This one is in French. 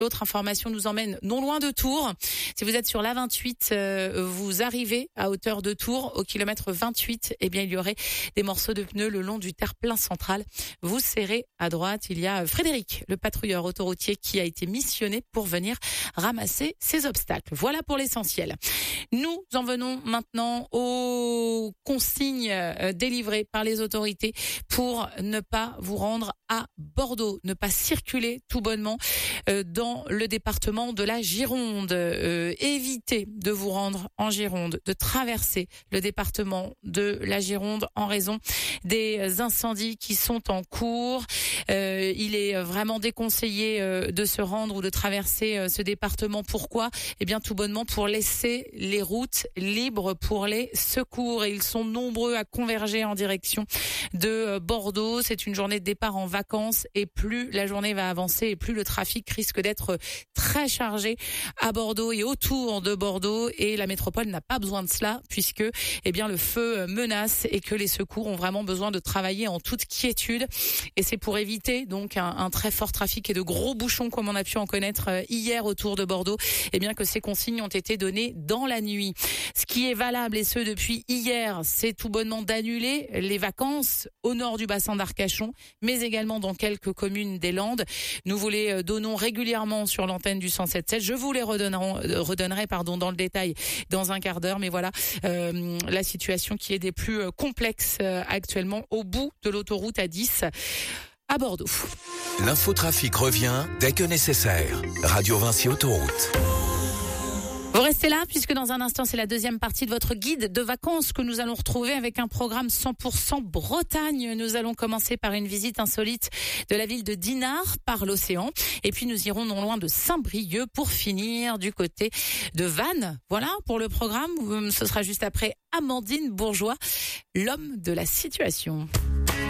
L'autre information nous emmène non loin de Tours. Si vous êtes sur l'A28, vous arrivez à hauteur de Tours, au kilomètre 28, eh bien, il y aurait des morceaux de pneus le long du terre-plein central. Vous serrez à droite. Il y a Frédéric, le patrouilleur autoroutier, qui a été missionné pour venir ramasser ces obstacles. Voilà pour l'essentiel. Nous en venons maintenant aux consignes délivrées par les autorités pour ne pas vous rendre à Bordeaux, ne pas circuler tout bonnement dans le département de la Gironde. Évitez de vous rendre en Gironde, de traverser le département de la Gironde en raison des incendies qui sont en cours. Il est vraiment déconseillé de se rendre ou de traverser ce département. Pourquoi ? Eh bien, tout bonnement pour laisser les routes libres pour les secours. Et ils sont nombreux à converger en direction de Bordeaux. C'est une journée de départ en vacances et plus la journée va avancer et plus le trafic risque d'être très chargé à Bordeaux et autour de Bordeaux. Et la métropole n'a pas besoin de cela puisque, eh bien, le feu menace et que les secours ont vraiment besoin de travailler en toute quiétude. Et c'est pour éviter donc un très fort trafic et de gros bouchons comme on a pu en connaître hier autour de Bordeaux, eh bien que ces consignes ont été données dans la nuit. Ce qui est valable et ce depuis hier, c'est tout bonnement d'annuler les vacances au nord du bassin d'Arcachon, mais également dans quelques communes des Landes. Nous vous les donnons régulièrement sur l'antenne du 107.7. Je vous les redonnerai dans le détail dans un quart d'heure. Mais voilà la situation qui est des plus complexes actuellement au bout de l'autoroute A10 à Bordeaux. L'infotrafic revient dès que nécessaire. Radio Vinci Autoroute. Vous restez là puisque dans un instant, c'est la deuxième partie de votre guide de vacances que nous allons retrouver avec un programme 100% Bretagne. Nous allons commencer par une visite insolite de la ville de Dinard par l'océan. Et puis nous irons non loin de Saint-Brieuc pour finir du côté de Vannes. Voilà pour le programme. Ce sera juste après Amandine Bourgeois, l'homme de la situation.